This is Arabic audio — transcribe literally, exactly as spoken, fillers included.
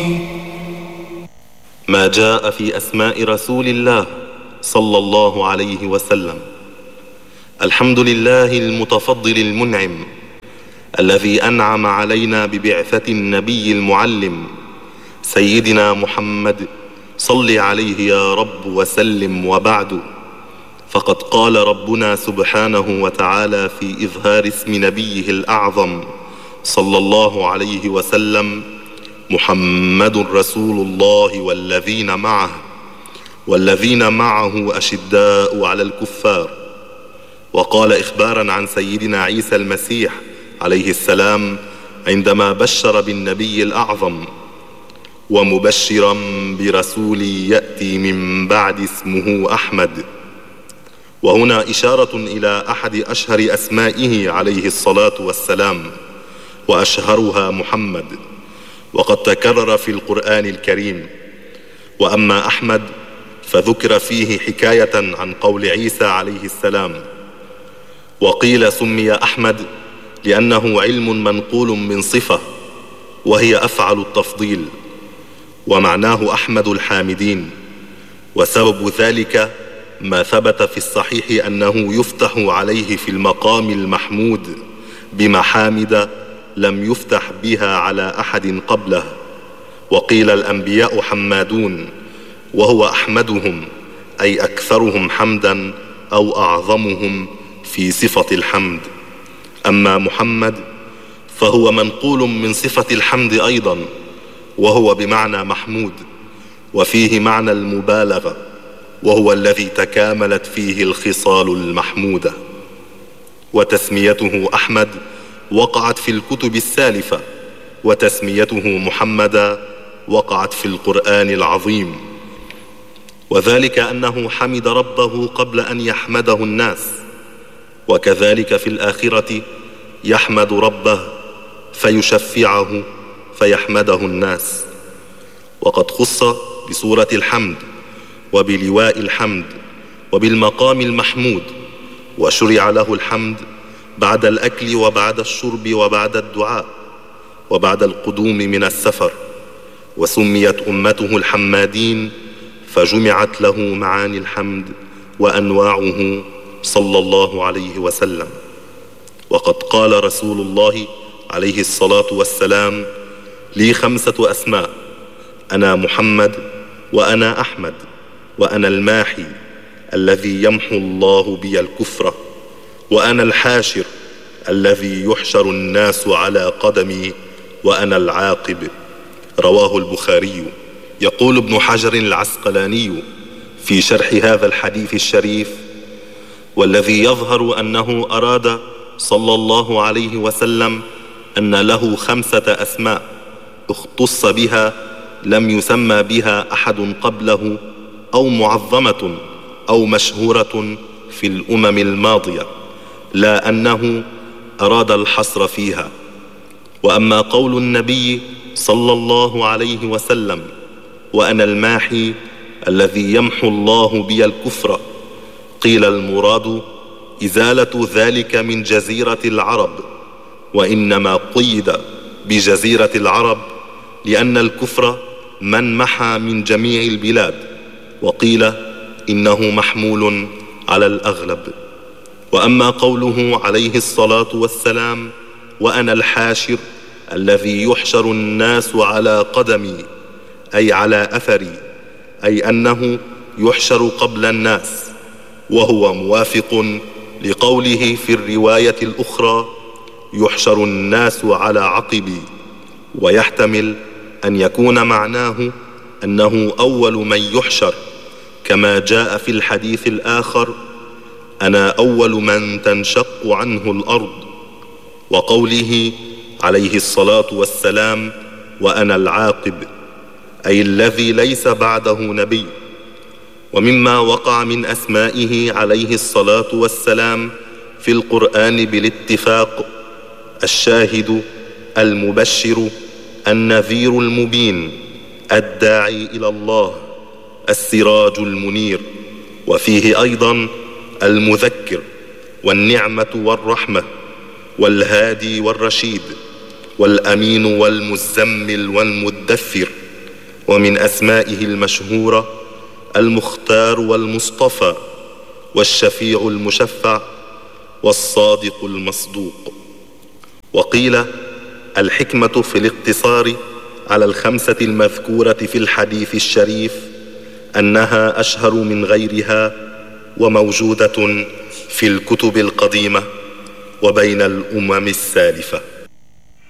ما جاء في أسماء رسول الله صلى الله عليه وسلم. الحمد لله المتفضل المنعم الذي أنعم علينا ببعثة النبي المعلم سيدنا محمد، صل عليه يا رب وسلم. وبعد، فقد قال ربنا سبحانه وتعالى في إظهار اسم نبيه الأعظم صلى الله عليه وسلم: محمد رسول الله والذين معه والذين معه أشداء على الكفار. وقال إخبارا عن سيدنا عيسى المسيح عليه السلام عندما بشر بالنبي الأعظم: ومبشرا برسول يأتي من بعد اسمه أحمد. وهنا إشارة إلى أحد أشهر أسمائه عليه الصلاة والسلام، وأشهرها محمد، وقد تكرر في القرآن الكريم. وأما أحمد فذكر فيه حكاية عن قول عيسى عليه السلام: وقيل سمي أحمد لأنه علم منقول من صفة، وهي أفعل التفضيل، ومعناه أحمد الحامدين. وسبب ذلك ما ثبت في الصحيح أنه يفتح عليه في المقام المحمود بمحامد لم يفتح بها على أحد قبله. وقيل الأنبياء حمادون، وهو أحمدهم أي أكثرهم حمدا أو أعظمهم في صفة الحمد. أما محمد فهو منقول من صفة الحمد أيضا، وهو بمعنى محمود، وفيه معنى المبالغة، وهو الذي تكاملت فيه الخصال المحمودة. وتسميته أحمد وقعت في الكتب السالفة، وتسميته محمدا وقعت في القرآن العظيم، وذلك أنه حمد ربه قبل أن يحمده الناس، وكذلك في الآخرة يحمد ربه فيشفعه فيحمده الناس. وقد خص بسورة الحمد وبلواء الحمد وبالمقام المحمود، وشرع له الحمد بعد الأكل وبعد الشرب وبعد الدعاء وبعد القدوم من السفر. وسميت أمته الحمادين فجمعت له معاني الحمد وأنواعه صلى الله عليه وسلم. وقد قال رسول الله عليه الصلاة والسلام: لي خمسة أسماء: أنا محمد، وأنا أحمد، وأنا الماحي الذي يمحو الله بي الكفر، وأنا الحاشر الذي يحشر الناس على قدمي، وأنا العاقب. رواه البخاري. يقول ابن حجر العسقلاني في شرح هذا الحديث الشريف: والذي يظهر أنه أراد صلى الله عليه وسلم أن له خمسة أسماء اختص بها لم يسمى بها أحد قبله، أو معظمة أو مشهورة في الأمم الماضية، لا أنه أراد الحصر فيها. وأما قول النبي صلى الله عليه وسلم: وأنا الماحي الذي يمحو الله بي الكفر، قيل المراد إزالة ذلك من جزيرة العرب، وإنما قيد بجزيرة العرب لأن الكفر من محى من جميع البلاد، وقيل إنه محمول على الأغلب. وأما قوله عليه الصلاة والسلام: وأنا الحاشر الذي يحشر الناس على قدمي، أي على أثري، أي أنه يحشر قبل الناس، وهو موافق لقوله في الرواية الأخرى: يحشر الناس على عقبي. ويحتمل أن يكون معناه أنه أول من يحشر، كما جاء في الحديث الآخر: أنا أول من تنشق عنه الأرض. وقوله عليه الصلاة والسلام: وأنا العاقب، أي الذي ليس بعده نبي. ومما وقع من أسمائه عليه الصلاة والسلام في القرآن بالاتفاق: الشاهد، المبشر، النذير المبين، الداعي إلى الله، السراج المنير. وفيه أيضا المذكر، والنعمة والرحمة، والهادي والرشيد، والأمين والمزمل والمدثر. ومن أسمائه المشهورة المختار والمصطفى والشفيع المشفع والصادق المصدوق. وقيل الحكمة في الاقتصار على الخمسة المذكورة في الحديث الشريف أنها أشهر من غيرها وموجودة في الكتب القديمة وبين الأمم السالفة.